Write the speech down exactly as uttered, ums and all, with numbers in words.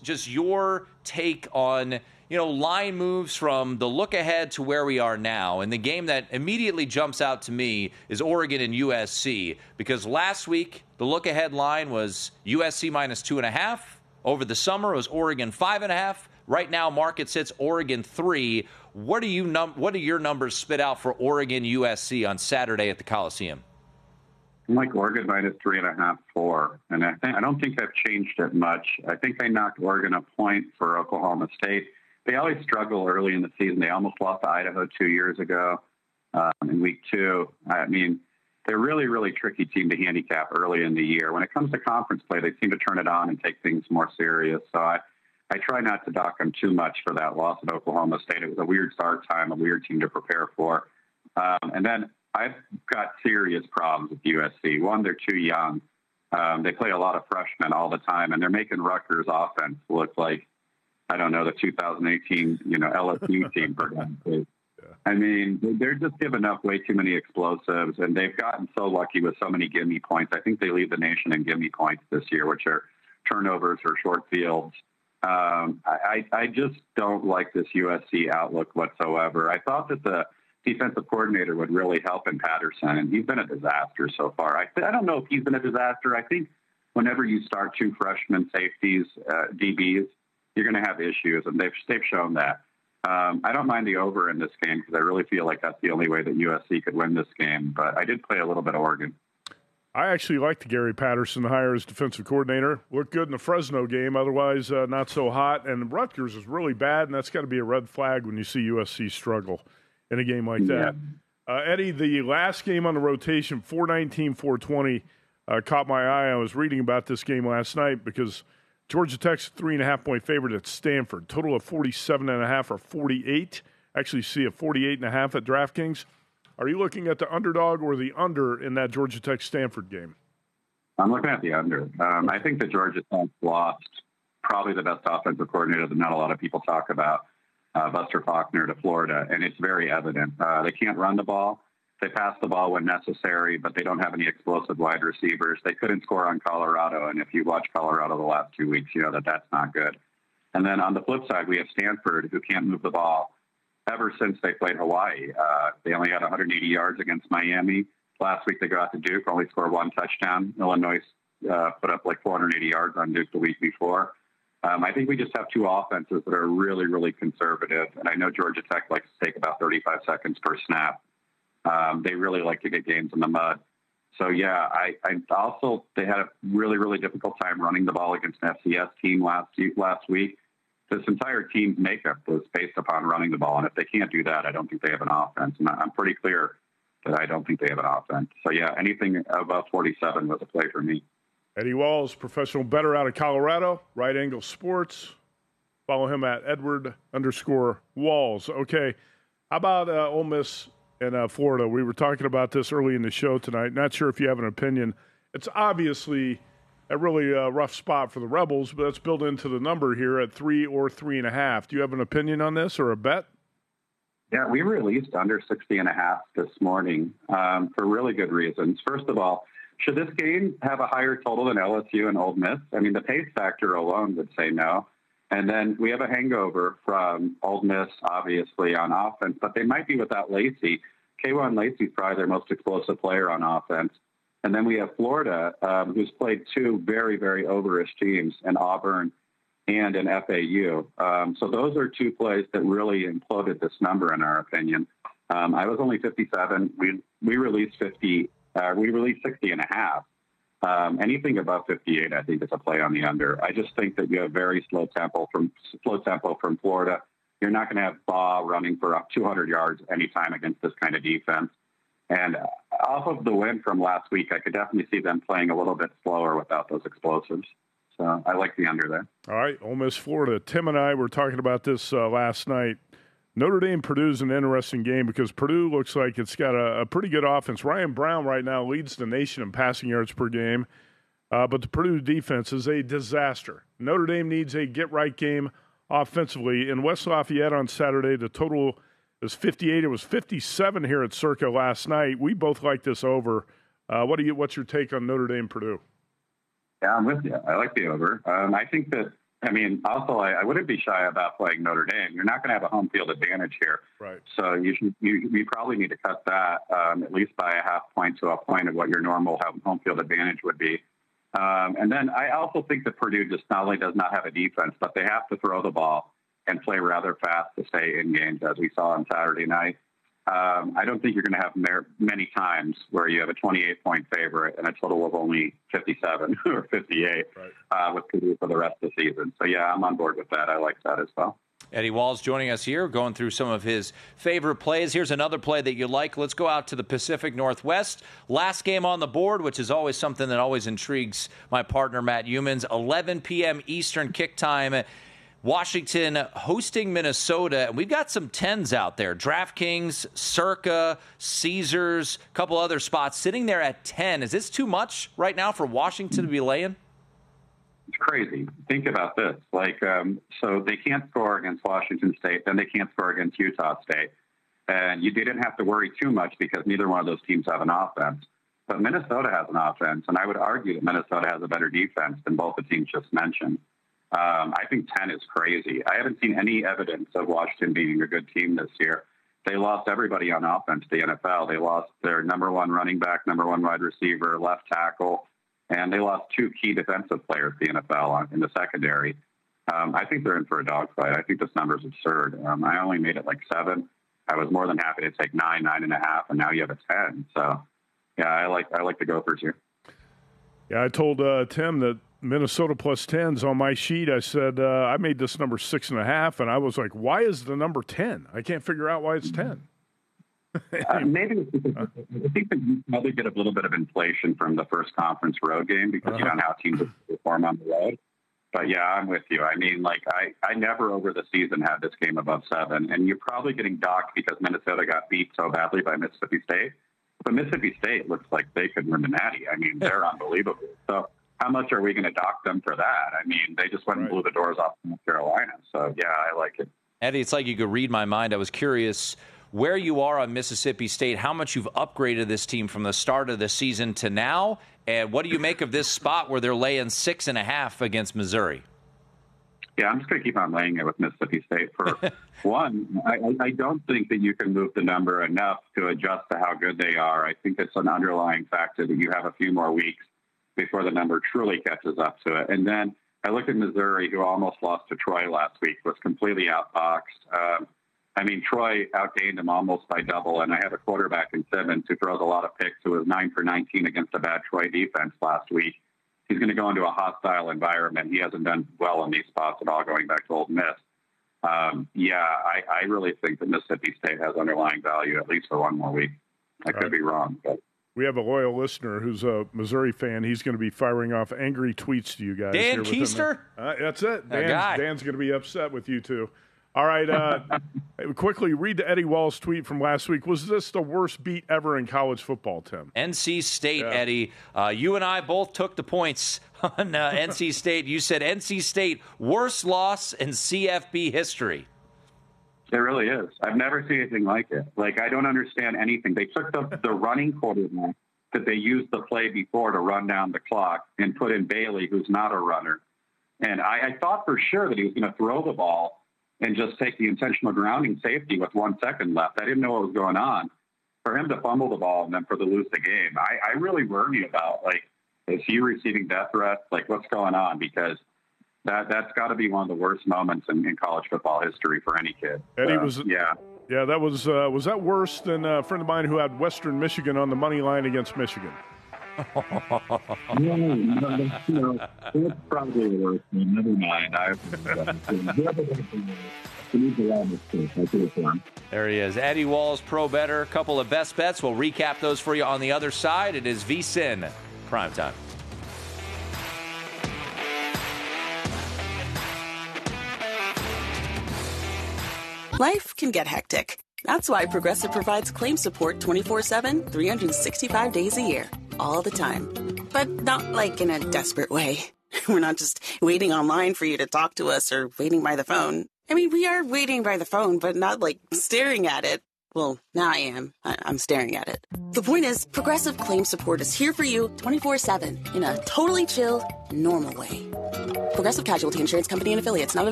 just your take on, you know, line moves from the look ahead to where we are now. And the game that immediately jumps out to me is Oregon and U S C, because last week the look ahead line was U S C minus two and a half. Over the summer it was Oregon five and a half. Right now market sits Oregon three. What do you num- What do your numbers spit out for Oregon U S C on Saturday at the Coliseum? I'm like Oregon minus three and a half, four. And I think I don't think I've changed it much. I think I knocked Oregon a point for Oklahoma State. They always struggle early in the season. They almost lost to Idaho two years ago um, in week two. I mean, they're really, really tricky team to handicap early in the year. When it comes to conference play, they seem to turn it on and take things more serious. So I, I try not to dock them too much for that loss at Oklahoma State. It was a weird start time, a weird team to prepare for. Um, and then I've got serious problems with U S C. One, they're too young. Um, they play a lot of freshmen all the time, and they're making Rutgers offense look like, I don't know, the two thousand eighteen, you know, L S U team for them. Yeah. I mean, they're just giving up way too many explosives, and they've gotten so lucky with so many gimme points. I think they lead the nation in gimme points this year, which are turnovers or short fields. Um, I, I just don't like this U S C outlook whatsoever. I thought that the defensive coordinator would really help in Patterson, and he's been a disaster so far. I, I don't know if he's been a disaster. I think whenever you start two freshman safeties, uh, D Bs, you're going to have issues, and they've, they've shown that. Um, I don't mind the over in this game because I really feel like that's the only way that U S C could win this game, but I did play a little bit of Oregon. I actually like the Gary Patterson hire as defensive coordinator. Looked good in the Fresno game, otherwise uh, not so hot. And Rutgers is really bad, and that's got to be a red flag when you see U S C struggle in a game like that. Yeah. Uh, Eddie, the last game on the rotation, four nineteen, four twenty, uh, caught my eye. I was reading about this game last night because Georgia Tech's three and a half point favorite at Stanford. Total of forty-seven and a half or forty-eight. Actually see a forty-eight and a half at DraftKings. Are you looking at the underdog or the under in that Georgia Tech Stanford game? I'm looking at the under. Um, I think that Georgia Tech lost probably the best offensive coordinator that not a lot of people talk about, uh, Buster Faulkner, to Florida, and it's very evident. Uh, they can't run the ball. They pass the ball when necessary, but they don't have any explosive wide receivers. They couldn't score on Colorado, and if you watch Colorado the last two weeks, you know that that's not good. And then on the flip side, we have Stanford, who can't move the ball ever since they played Hawaii. Uh, they only had one hundred eighty yards against Miami. Last week they got to Duke, only scored one touchdown. Illinois uh, put up like four hundred eighty yards on Duke the week before. Um, I think we just have two offenses that are really, really conservative. And I know Georgia Tech likes to take about thirty-five seconds per snap. Um, they really like to get games in the mud. So, yeah, I, I also they had a really, really difficult time running the ball against an F C S team last last week. This entire team's makeup was based upon running the ball. And if they can't do that, I don't think they have an offense. And I'm pretty clear that I don't think they have an offense. So, yeah, anything above forty-seven was a play for me. Eddie Walls, professional bettor out of Colorado, Right Angle Sports. Follow him at Edward underscore Walls. Okay, how about uh, Ole Miss and uh, Florida? We were talking about this early in the show tonight. Not sure if you have an opinion. It's obviously a really uh, rough spot for the Rebels, but that's built into the number here at three or three and a half. Do you have an opinion on this or a bet? Yeah, we released under sixty and a half this morning um, for really good reasons. First of all, should this game have a higher total than L S U and Ole Miss? I mean, the pace factor alone would say no. And then we have a hangover from Ole Miss, obviously, on offense, but they might be without Lacey. K'Wan Lacey's probably their most explosive player on offense. And then we have Florida, um, who's played two very, very overish teams in Auburn and in F A U. Um, so those are two plays that really imploded this number, in our opinion. Um, I was only fifty-seven. We we released fifty. Uh, we released sixty and a half. Um, anything above fifty-eight, I think, is a play on the under. I just think that you have very slow tempo from slow tempo from Florida. You're not going to have Baugh running for up two hundred yards anytime against this kind of defense. And off of the win from last week, I could definitely see them playing a little bit slower without those explosives. So I like the under there. All right, Ole Miss, Florida. Tim and I were talking about this uh, last night. Notre Dame, Purdue's an interesting game because Purdue looks like it's got a, a pretty good offense. Ryan Brown right now leads the nation in passing yards per game, uh, but the Purdue defense is a disaster. Notre Dame needs a get-right game offensively. In West Lafayette on Saturday, the total is fifty-eight. It was fifty-seven here at Circa last night. We both like this over. Uh, what do you? What's your take on Notre Dame, Purdue? Yeah, I'm with you. I like the over. Um, I think that I mean, also, I, I wouldn't be shy about playing Notre Dame. You're not going to have a home field advantage here. Right. So you should, you, you probably need to cut that um, at least by a half point to a point of what your normal home field advantage would be. Um, and then I also think that Purdue just not only does not have a defense, but they have to throw the ball and play rather fast to stay in games, as we saw on Saturday night. Um, I don't think you're going to have mer- many times where you have a twenty-eight point favorite and a total of only fifty-seven or fifty-eight right. uh, with Purdue for the rest of the season. So, yeah, I'm on board with that. I like that as well. Eddie Walls joining us here, going through some of his favorite plays. Here's another play that you like. Let's go out to the Pacific Northwest. Last game on the board, which is always something that always intrigues my partner, Matt Youmans. eleven p.m. Eastern kick time. Washington hosting Minnesota. And we've got some tens out there. DraftKings, Circa, Caesars, a couple other spots sitting there at ten. Is this too much right now for Washington to be laying? It's crazy. Think about this. Like, um, so they can't score against Washington State, then they can't score against Utah State. And you didn't have to worry too much because neither one of those teams have an offense. But Minnesota has an offense, and I would argue that Minnesota has a better defense than both the teams just mentioned. Um, I think ten is crazy. I haven't seen any evidence of Washington being a good team this year. They lost everybody on offense to the N F L. They lost their number one running back, number one wide receiver, left tackle, and they lost two key defensive players to the N F L in the secondary. Um, I think they're in for a dogfight. I think this number is absurd. Um, I only made it like seven. I was more than happy to take nine, nine and a half, and now you have a ten. So, yeah, I like I like the Gophers here. Yeah, I told uh, Tim that Minnesota plus tens on my sheet. I said uh, I made this number six and a half, and I was like, "Why is the number ten? I can't figure out why it's ten." uh, maybe it's because I think that you probably get a little bit of inflation from the first conference road game because uh-huh. you don't know how teams perform on the road. But yeah, I'm with you. I mean, like I, I never over the season had this game above seven, and you're probably getting docked because Minnesota got beat so badly by Mississippi State. But Mississippi State looks like they could win the Natty. I mean, they're unbelievable. So how much are we going to dock them for that? I mean, they just went and blew the doors off North Carolina. So, yeah, I like it. Eddie, it's like you could read my mind. I was curious where you are on Mississippi State, how much you've upgraded this team from the start of the season to now, and what do you make of this spot where they're laying six and a half against Missouri? Yeah, I'm just going to keep on laying it with Mississippi State. For one, I, I don't think that you can move the number enough to adjust to how good they are. I think it's an underlying factor that you have a few more weeks before the number truly catches up to it. And then I look at Missouri, who almost lost to Troy last week, was completely outboxed. Um, I mean, Troy outgained them almost by double, and I have a quarterback in Simmons who throws a lot of picks, who was nine for nineteen against a bad Troy defense last week. He's going to go into a hostile environment. He hasn't done well in these spots at all, going back to Ole Miss. Um, yeah, I, I really think that Mississippi State has underlying value, at least for one more week. I could right. be wrong, but we have a loyal listener who's a Missouri fan. He's going to be firing off angry tweets to you guys. Dan Keister? Uh, that's it. Dan, Dan's going to be upset with you, too. All right. Uh, quickly, read the Eddie Walls tweet from last week. Was this the worst beat ever in college football, Tim? N C State, yeah. Eddie. Uh, you and I both took the points on uh, N C State. You said N C State, worst loss in C F B history. It really is. I've never seen anything like it. Like, I don't understand anything. They took the, the running quarterback that they used the play before to run down the clock and put in Bailey, who's not a runner. And I, I thought for sure that he was going to throw the ball and just take the intentional grounding safety with one second left. I didn't know what was going on. For him to fumble the ball and then for the lose the game, I, I really worry about, like, is he receiving death threats? Like, what's going on? Because that, that's got to be one of the worst moments in, in college football history for any kid. Eddie uh, was, yeah. Yeah, that was, uh, was that worse than a friend of mine who had Western Michigan on the money line against Michigan? no, no, no, that's probably the worst. Never mind. I, there he is. Eddie Walls, Pro Better. A couple of best bets. We'll recap those for you on the other side. It is V S I N Primetime. Life can get hectic. That's why Progressive provides claim support twenty-four seven, three hundred sixty-five days a year. All the time. But not like in a desperate way. We're not just waiting online for you to talk to us or waiting by the phone. I mean, we are waiting by the phone, but not like staring at it. Well, now I am. I- I'm staring at it. The point is, Progressive Claim Support is here for you twenty-four seven in a totally chill, normal way. Progressive Casualty Insurance Company and Affiliates, not available.